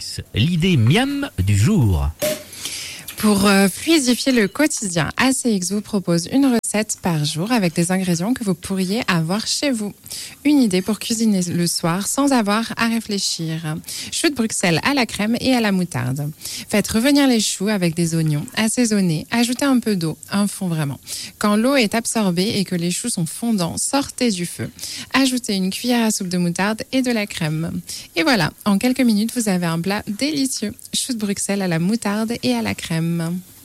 Deluxe. L'idée miam du jour. Pour fluidifier le quotidien, ACX vous propose une recette par jour avec des ingrédients que vous pourriez avoir chez vous. Une idée pour cuisiner le soir sans avoir à réfléchir. Choux de Bruxelles à la crème et à la moutarde. Faites revenir les choux avec des oignons, assaisonnez, ajoutez un peu d'eau, un fond vraiment. Quand l'eau est absorbée et que les choux sont fondants, sortez du feu. Ajoutez une cuillère à soupe de moutarde et de la crème. Et voilà, en quelques minutes, vous avez un plat délicieux. Choux de Bruxelles à la moutarde et à la crème.